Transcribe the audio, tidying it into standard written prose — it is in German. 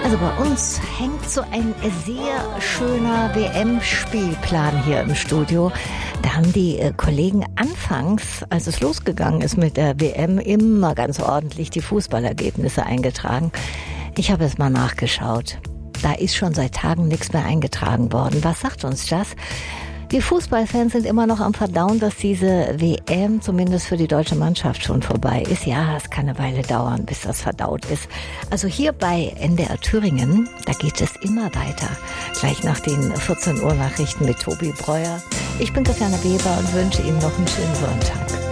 Also bei uns hängt so ein sehr schöner WM-Spielplan hier im Studio. Da haben die Kollegen anfangs, als es losgegangen ist mit der WM, immer ganz ordentlich die Fußballergebnisse eingetragen. Ich habe es mal nachgeschaut. Da ist schon seit Tagen nichts mehr eingetragen worden. Was sagt uns das? Die Fußballfans sind immer noch am Verdauen, dass diese WM zumindest für die deutsche Mannschaft schon vorbei ist. Ja, es kann eine Weile dauern, bis das verdaut ist. Also hier bei NDR Thüringen, da geht es immer weiter. Gleich nach den 14 Uhr Nachrichten mit Tobi Breuer. Ich bin Christiane Weber und wünsche Ihnen noch einen schönen Sonntag.